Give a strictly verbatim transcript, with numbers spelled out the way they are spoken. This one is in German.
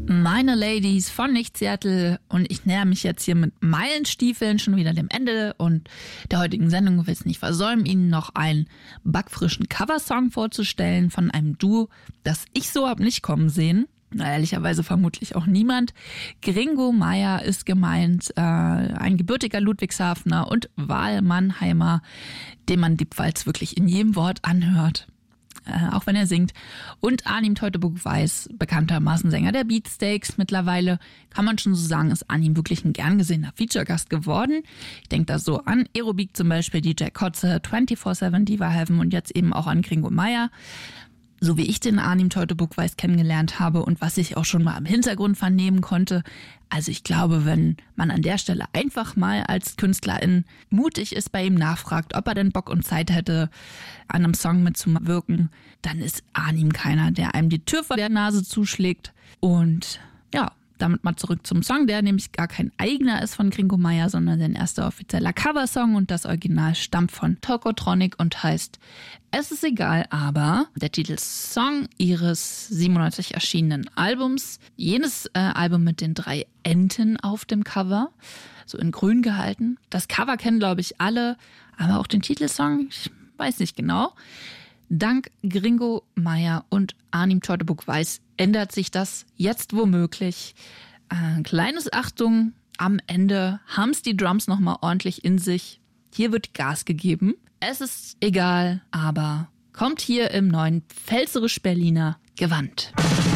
Meine Ladies von Nicht Seattle und ich näher mich jetzt hier mit Meilenstiefeln schon wieder dem Ende und der heutigen Sendung. Ich will es nicht versäumen, Ihnen noch einen backfrischen Coversong vorzustellen von einem Duo, das ich so hab nicht kommen sehen. Na, ehrlicherweise vermutlich auch niemand. Gringo Meier ist gemeint, äh, ein gebürtiger Ludwigshafener und Wahlmannheimer, dem man die Pfalz wirklich in jedem Wort anhört. Äh, auch wenn er singt. Und Arnim Teutoburg-Weiß, bekanntermaßen Sänger der Beatsteaks. Mittlerweile kann man schon so sagen, ist Arnim wirklich ein gern gesehener Feature-Gast geworden. Ich denke da so an Aerobik zum Beispiel, D J Kotze, vierundzwanzig sieben Diva Heaven und jetzt eben auch an Gringo Meier. So wie ich den Arnim Teutoburg-Weiß kennengelernt habe und was ich auch schon mal im Hintergrund vernehmen konnte. Also ich glaube, wenn man an der Stelle einfach mal als Künstlerin mutig ist, bei ihm nachfragt, ob er denn Bock und Zeit hätte, an einem Song mitzuwirken, dann ist Arnim keiner, der einem die Tür vor der Nase zuschlägt. Und ja, damit mal zurück zum Song, der nämlich gar kein eigener ist von Gringo Meier, sondern sein erster offizieller Coversong und das Original stammt von Tokotronic und heißt Es ist egal, aber der Titelsong ihres siebenundneunzig erschienenen Albums, jenes äh, Album mit den drei Enten auf dem Cover, so in grün gehalten. Das Cover kennen, glaube ich, alle, aber auch den Titelsong, ich weiß nicht genau. Dank Gringo Meier und Arnim Teutoburg-Weiß ändert sich das jetzt womöglich. Ein kleines Achtung, am Ende haben's die Drums nochmal ordentlich in sich. Hier wird Gas gegeben. Es ist egal, aber kommt hier im neuen Pfälzerisch-Berliner Gewand.